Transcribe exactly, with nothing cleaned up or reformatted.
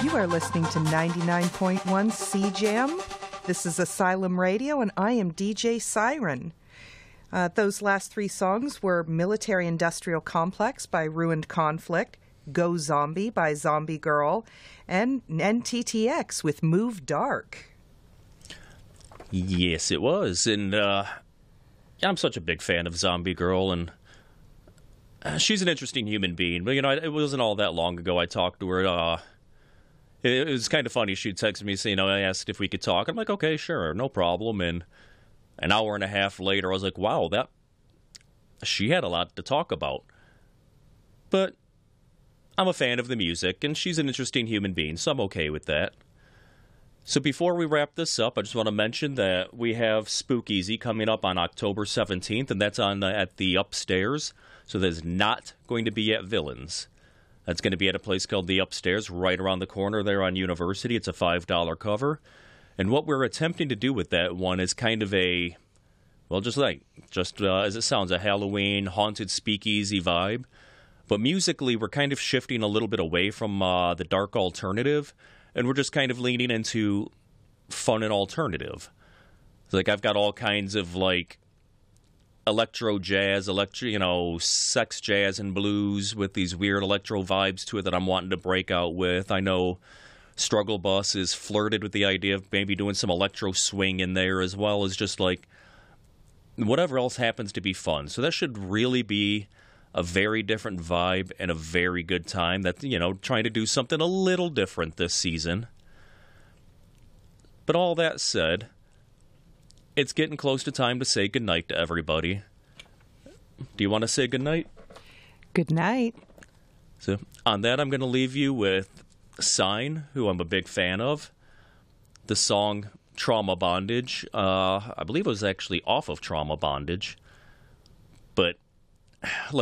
You are listening to ninety-nine point one C Jam. This is Asylum Radio, and I am D J Siren. Uh, those last three songs were Military Industrial Complex by Ruined Conflict, Go Zombie by Zombie Girl, and N T T X with Move Dark. Yes, it was. And uh, I'm such a big fan of Zombie Girl, and uh, she's an interesting human being. But, you know, it wasn't all that long ago I talked to her. Uh, it, it was kind of funny. She texted me, saying, you know, I asked if we could talk. I'm like, okay, sure, no problem. And an hour and a half later, I was like, wow, that she had a lot to talk about. But I'm a fan of the music, and she's an interesting human being, so I'm okay with that. So before we wrap this up, I just want to mention that we have Spookeasy coming up on October seventeenth, and that's on the, at the Upstairs. So that's not going to be at Villains. That's going to be at a place called the Upstairs, right around the corner there on University. It's a five dollar cover. And what we're attempting to do with that one is kind of a, well, just like, just uh, as it sounds, a Halloween haunted speakeasy vibe. But musically, we're kind of shifting a little bit away from uh, the dark alternative, and we're just kind of leaning into fun and alternative. Like, I've got all kinds of, like, electro jazz, electro, you know, sex jazz and blues with these weird electro vibes to it that I'm wanting to break out with. I know Struggle Bus is flirted with the idea of maybe doing some electro swing in there, as well as just, like, whatever else happens to be fun. So that should really be a very different vibe and a very good time. That, you know, trying to do something a little different this season. But all that said, it's getting close to time to say goodnight to everybody. Do you want to say goodnight? Good night. So on that, I'm going to leave you with Sign, who I'm a big fan of. The song Trauma Bondage. Uh, I believe it was actually off of Trauma Bondage. But